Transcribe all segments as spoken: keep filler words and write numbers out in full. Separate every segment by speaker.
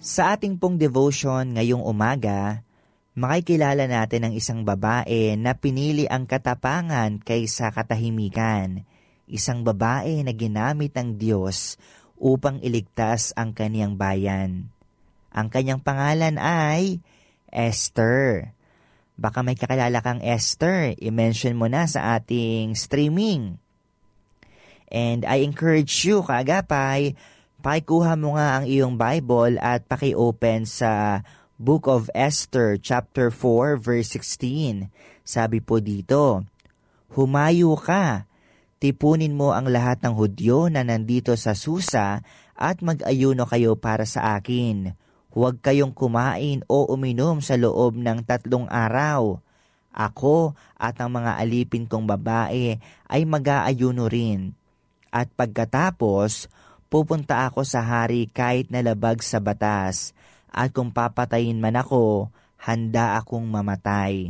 Speaker 1: Sa ating pong devotion ngayong umaga, makikilala natin ang isang babae na pinili ang katapangan kaysa katahimikan. Isang babae na ginamit ng Diyos upang iligtas ang kaniyang bayan. Ang kanyang pangalan ay Esther. Baka may kakilala kang Esther, i-mention mo na sa ating streaming. And I encourage you, kaagapay, pakikuha mo nga ang iyong Bible at paki-open sa Book of Esther, chapter four, verse sixteen. Sabi po dito, "Humayo ka, tipunin mo ang lahat ng Hudyo na nandito sa Susa at mag-ayuno kayo para sa akin. Huwag kayong kumain o uminom sa loob ng tatlong araw. Ako at ang mga alipin kong babae ay mag-aayuno rin. At pagkatapos, pupunta ako sa hari kahit nalabag sa batas. At kung papatayin man ako, handa akong mamatay."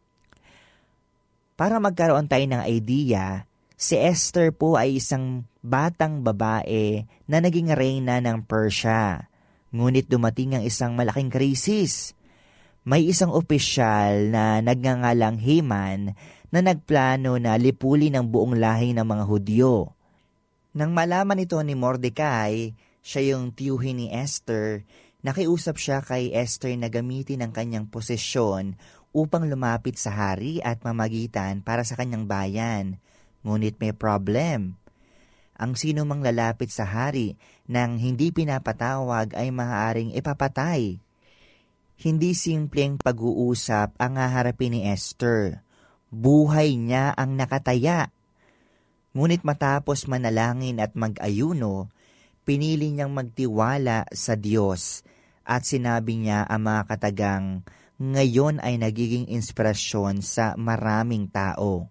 Speaker 1: Para magkaroon tayo ng idea, si Esther po ay isang batang babae na naging reyna ng Persia. Ngunit dumating ang isang malaking krisis. May isang opisyal na nagngangalang Haman na nagplano na lipulin ang buong lahi ng mga Hudyo. Nang malaman ito ni Mordecai, siya yung tiyuhin ni Esther, nakiusap siya kay Esther na gamitin ang kanyang posisyon upang lumapit sa hari at mamagitan para sa kanyang bayan. Ngunit may problem. Ang sino mang lalapit sa hari nang hindi pinapatawag ay maaaring ipapatay. Hindi simpleng pag-uusap ang haharapin ni Esther. Buhay niya ang nakataya. Ngunit matapos manalangin at mag-ayuno, pinili niyang magtiwala sa Diyos at sinabi niya ang mga katagang ngayon ay nagiging inspirasyon sa maraming tao.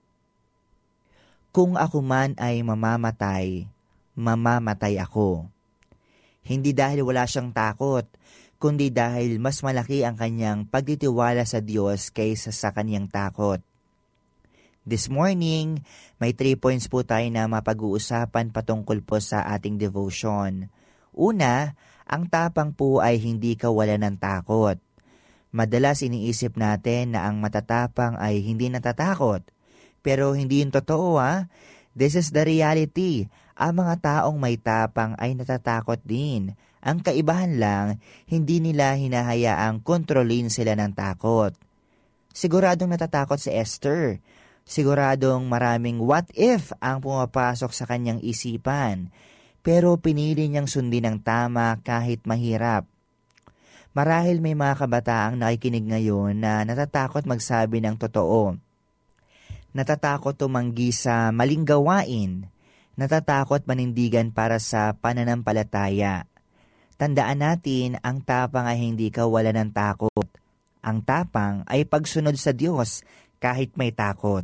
Speaker 1: "Kung ako man ay mamamatay, mamamatay ako." Hindi dahil wala siyang takot, kundi dahil mas malaki ang kanyang pagtitiwala sa Diyos kaysa sa kanyang takot. This morning, may three points po tayo na mapag-uusapan patungkol po sa ating devotion. Una, ang tapang po ay hindi kawalan ng takot. Madalas iniisip natin na ang matatapang ay hindi natatakot. Pero hindi yun totoo ha. This is the reality. Ang mga taong may tapang ay natatakot din. Ang kaibahan lang, hindi nila hinahayaang kontrolin sila ng takot. Siguradong natatakot si Esther. Siguradong maraming what if ang pumapasok sa kanyang isipan. Pero pinili niyang sundin ang tama kahit mahirap. Marahil may mga kabataang nakikinig ngayon na natatakot magsabi ng totoo. Natatakot tumanggi sa maling gawain. Natatakot manindigan para sa pananampalataya. Tandaan natin, ang tapang ay hindi kawalan ng takot. Ang tapang ay pagsunod sa Diyos kahit may takot.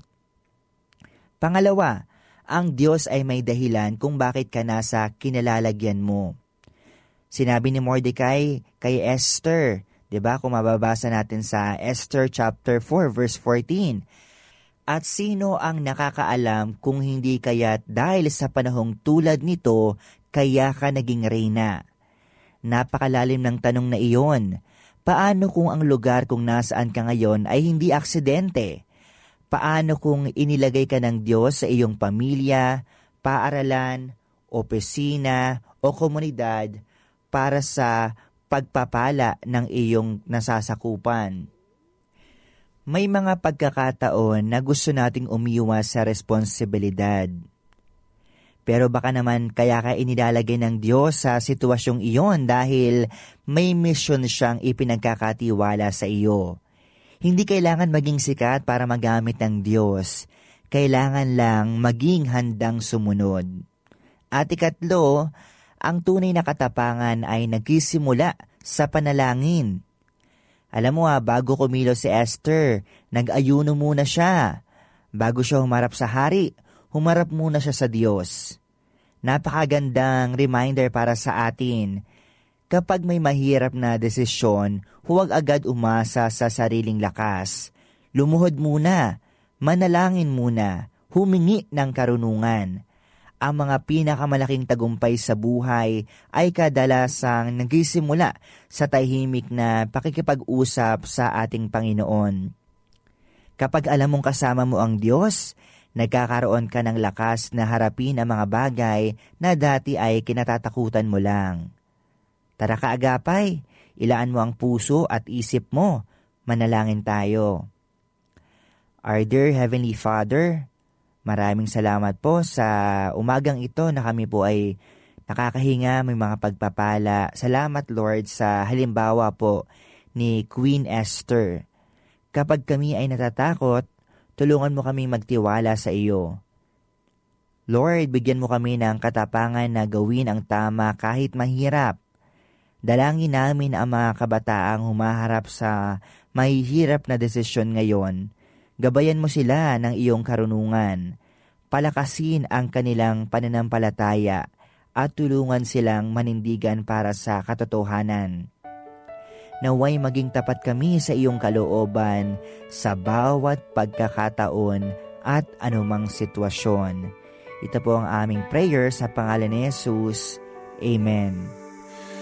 Speaker 1: Pangalawa, ang Diyos ay may dahilan kung bakit ka nasa kinalalagyan mo. Sinabi ni Mordecai kay Esther, 'di ba? Kung mababasa natin sa Esther chapter four verse fourteen. At sino ang nakakaalam kung hindi kaya't dahil sa panahong tulad nito, kaya ka naging reyna? Napakalalim ng tanong na iyon. Paano kung ang lugar kung nasaan ka ngayon ay hindi aksidente? Paano kung inilagay ka ng Diyos sa iyong pamilya, paaralan, opisina o komunidad para sa pagpapala ng iyong nasasakupan? May mga pagkakataon na gusto nating umiwas sa responsibilidad. Pero baka naman kaya ka inilalagay ng Diyos sa sitwasyong iyon dahil may misyon siyang ipinagkakatiwala sa iyo. Hindi kailangan maging sikat para magamit ng Diyos. Kailangan lang maging handang sumunod. At ikatlo, ang tunay na katapangan ay nagsisimula sa panalangin. Alam mo ha, bago kumilos si Esther, nag-ayuno muna siya. Bago siya humarap sa hari, humarap muna siya sa Diyos. Napakagandang reminder para sa atin. Kapag may mahirap na desisyon, huwag agad umasa sa sariling lakas. Lumuhod muna, manalangin muna, humingi ng karunungan. ang mga pinakamalaking tagumpay sa buhay ay kadalasang nagsisimula sa tahimik na pakikipag-usap sa ating Panginoon. Kapag alam mong kasama mo ang Diyos, nagkakaroon ka ng lakas na harapin ang mga bagay na dati ay kinatatakutan mo lang. Tara kaagapay, ilaan mo ang puso at isip mo, manalangin tayo. Our dear Heavenly Father, maraming salamat po sa umagang ito na kami po ay nakakahinga, may mga pagpapala. Salamat Lord sa halimbawa po ni Queen Esther. Kapag kami ay natatakot, tulungan mo kaming magtiwala sa iyo. Lord, bigyan mo kami ng katapangan na gawin ang tama kahit mahirap. Dalangin namin ang mga kabataang humaharap sa mahihirap na desisyon ngayon. Gabayan mo sila ng iyong karunungan. Palakasin ang kanilang pananampalataya at tulungan silang manindigan para sa katotohanan. Naway maging tapat kami sa iyong kalooban sa bawat pagkakataon at anumang sitwasyon. Ito po ang aming prayer sa pangalan ni Jesus. Amen.